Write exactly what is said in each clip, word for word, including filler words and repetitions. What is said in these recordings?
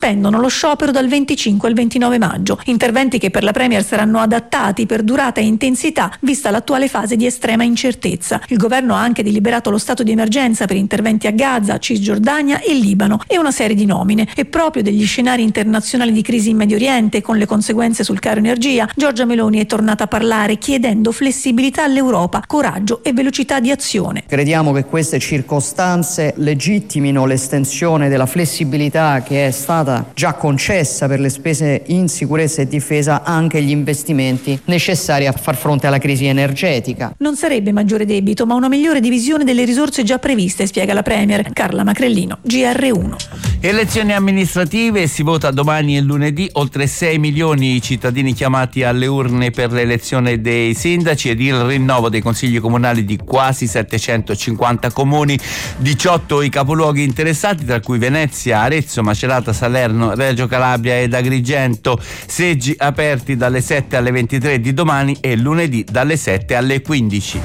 sospendono lo sciopero dal venticinque al ventinove maggio. Interventi che per la Premier saranno adattati per durata e intensità vista l'attuale fase di estrema incertezza. Il governo ha anche deliberato lo stato di emergenza per interventi a Gaza, Cisgiordania e Libano e una serie di nomine. E proprio degli scenari internazionali di crisi in Medio Oriente con le conseguenze sul caro energia, Giorgia Meloni è tornata a parlare chiedendo flessibilità all'Europa, coraggio e velocità di azione. Crediamo che queste circostanze legittimino l'estensione della flessibilità che è stata già concessa per le spese in sicurezza e difesa anche agli investimenti necessari a far fronte alla crisi energetica. Non sarebbe maggiore debito, ma una migliore divisione delle risorse già previste, spiega la Premier. Carla Macrellino, G R uno. Elezioni amministrative, si vota domani e lunedì, oltre sei milioni i cittadini chiamati alle urne per l'elezione dei sindaci ed il rinnovo dei consigli comunali di quasi settecentocinquanta comuni, diciotto i capoluoghi interessati, tra cui Venezia, Arezzo, Macerata, Salerno, Reggio Calabria ed Agrigento, seggi aperti dalle sette alle ventitré di domani e lunedì dalle sette alle quindici.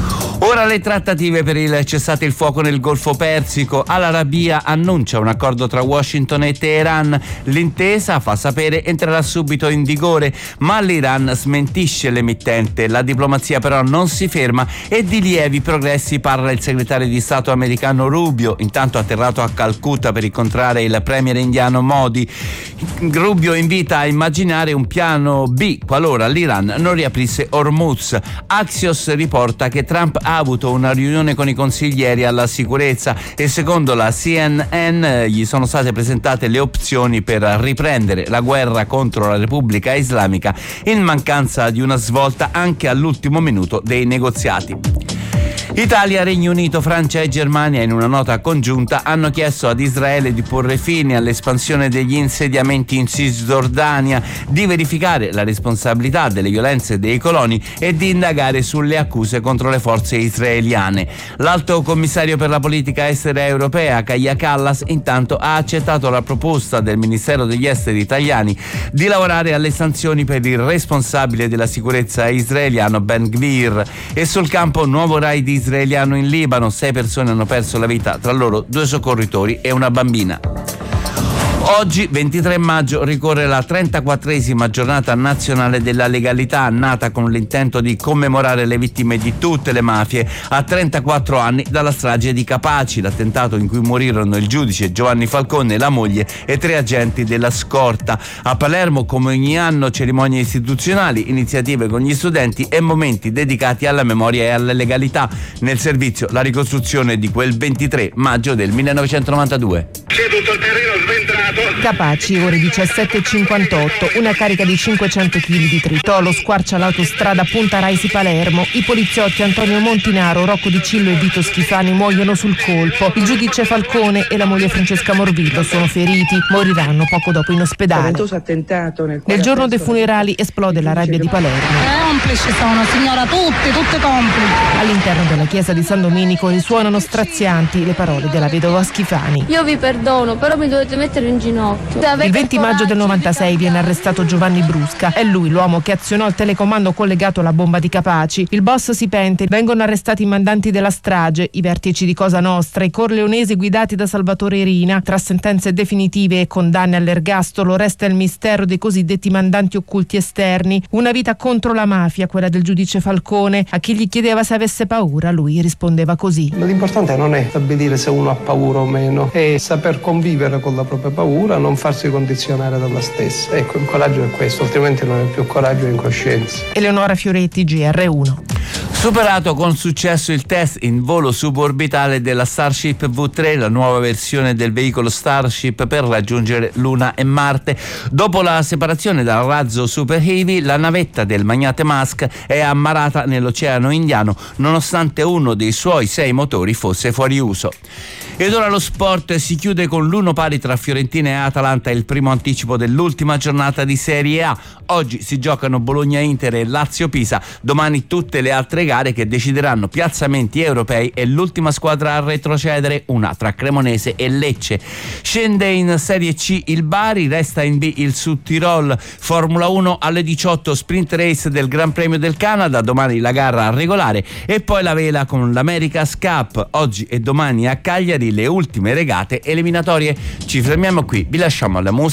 Ora le trattative per il cessate il fuoco nel Golfo Persico. Al-Arabiya annuncia un accordo tra Washington e Teheran. L'intesa, fa sapere, entrerà subito in vigore, ma l'Iran smentisce l'emittente. La diplomazia però non si ferma e di lievi progressi parla il segretario di Stato americano Rubio, intanto atterrato a Calcutta per incontrare il premier indiano Modi. Rubio invita a immaginare un piano B qualora l'Iran non riaprisse Hormuz. Axios riporta che Trump ha avuto una riunione con i consiglieri alla sicurezza e secondo la C N N gli sono state presentate le opzioni per riprendere la guerra contro la Repubblica Islamica in mancanza di una svolta anche all'ultimo minuto dei negoziati. Italia, Regno Unito, Francia e Germania in una nota congiunta hanno chiesto ad Israele di porre fine all'espansione degli insediamenti in Cisgiordania, di verificare la responsabilità delle violenze dei coloni e di indagare sulle accuse contro le forze israeliane. L'alto commissario per la politica estera europea, Kaja Kallas, intanto ha accettato la proposta del Ministero degli Esteri italiani di lavorare alle sanzioni per il responsabile della sicurezza israeliano Ben Gvir. E sul campo nuovo raid israeliano in Libano, sei persone hanno perso la vita, tra loro due soccorritori e una bambina. Oggi, ventitré maggio, ricorre la trentaquattresima giornata nazionale della legalità, nata con l'intento di commemorare le vittime di tutte le mafie a trentaquattro anni dalla strage di Capaci, l'attentato in cui morirono il giudice Giovanni Falcone, la moglie e tre agenti della scorta. A Palermo, come ogni anno, cerimonie istituzionali, iniziative con gli studenti e momenti dedicati alla memoria e alla legalità. Nel servizio la ricostruzione di quel ventitré maggio del millenovecentonovantadue. C'è tutto il terreno sventrato. Capaci, ore diciassette e cinquantotto, una carica di cinquecento chili di tritolo squarcia l'autostrada Punta Raisi Palermo. I poliziotti Antonio Montinaro, Rocco Di Cillo e Vito Schifani muoiono sul colpo. Il giudice Falcone e la moglie Francesca Morvillo sono feriti, moriranno poco dopo in ospedale. Nel, nel giorno dei funerali esplode la rabbia di Palermo. Complici sono, signora, tutti, tutte complici. All'interno della chiesa di San Domenico risuonano strazianti le parole della vedova Schifani. Io vi perdono, però mi dovete mettere in ginocchio. Il venti maggio del novantasei viene arrestato Giovanni Brusca. È lui l'uomo che azionò il telecomando collegato alla bomba di Capaci. Il boss si pente, vengono arrestati i mandanti della strage, i vertici di Cosa Nostra, i corleonesi guidati da Salvatore Rina. Tra sentenze definitive e condanne all'ergastolo resta il mistero dei cosiddetti mandanti occulti esterni. Una vita contro la mafia, quella del giudice Falcone. A chi gli chiedeva se avesse paura, lui rispondeva così: l'importante non è stabilire se uno ha paura o meno, è saper convivere con la propria paura, non farsi condizionare dalla stessa. Ecco, il coraggio è questo, altrimenti non è più coraggio, è incoscienza. Eleonora Fioretti, G R uno. Superato con successo il test in volo suborbitale della Starship V tre, la nuova versione del veicolo Starship per raggiungere Luna e Marte. Dopo la separazione dal razzo Super Heavy, la navetta del magnate Musk è ammarrata nell'Oceano Indiano, nonostante uno dei suoi sei motori fosse fuori uso. Ed ora lo sport, si chiude con l'uno pari tra Fiorentina e Atalanta, il primo anticipo dell'ultima giornata di Serie A. Oggi si giocano Bologna-Inter e Lazio-Pisa, domani tutte le altre gare che decideranno piazzamenti europei e l'ultima squadra a retrocedere, una tra Cremonese e Lecce. Scende in Serie C il Bari, resta in B il Sud Tirol. Formula uno alle diciotto, sprint race del Gran Premio del Canada, domani la gara regolare e poi la vela con l'America's Cup. Oggi e domani a Cagliari le ultime regate eliminatorie. Ci fermiamo qui, vi lasciamo alla musica.